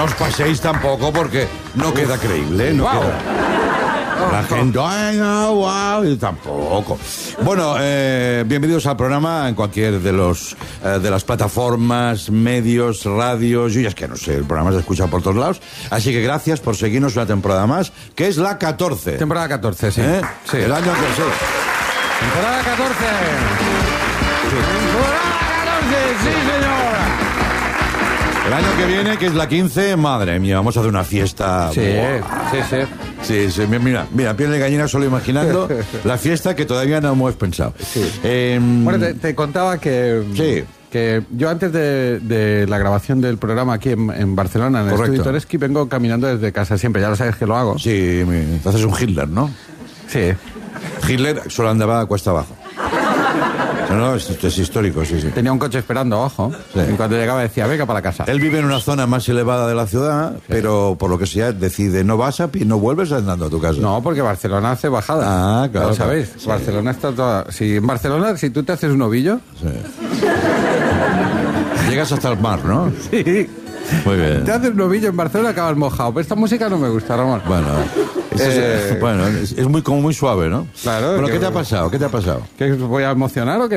no os paséis tampoco porque no queda creíble, no queda. La gente, ay, no, wow, y tampoco. Bueno, bienvenidos al programa en cualquier de las plataformas, medios, radios. Yo ya es que no sé, el programa se escucha por todos lados. Así que gracias por seguirnos una temporada más, que es la 14. Temporada 14, sí. Sí. El año que sí. Temporada 14. Sí. Temporada 14, sí, señor. El año que viene, que es la 15, madre mía, vamos a hacer una fiesta. Sí, sí. Sí, mira, piel de gallina solo imaginando la fiesta que todavía no hemos pensado. Sí. Bueno, te contaba que... Sí. Que yo antes de la grabación del programa aquí en Barcelona, en el Estudio Toreski, vengo caminando desde casa siempre, ya lo sabes que lo hago. Sí, haces un Hitler, ¿no? Sí. Hitler solo andaba a cuesta abajo. No, es histórico, sí. Tenía un coche esperando abajo, sí. Y cuando llegaba decía, venga para la casa. Él vive en una zona más elevada de la ciudad, sí. Pero por lo que sea decide, no vas a pie, no vuelves andando a tu casa. No, porque Barcelona hace bajada. Ah, claro. ¿Lo sabéis? Sí. Barcelona está toda... En Barcelona, si tú te haces un ovillo... Sí. Llegas hasta el mar, ¿no? Sí. Muy bien. Te haces un ovillo en Barcelona, acabas mojado. Pero esta música no me gusta, Ramón. Bueno, es muy suave, ¿no? Claro. Bueno, ¿qué te ha pasado? ¿Que voy a emocionar o qué?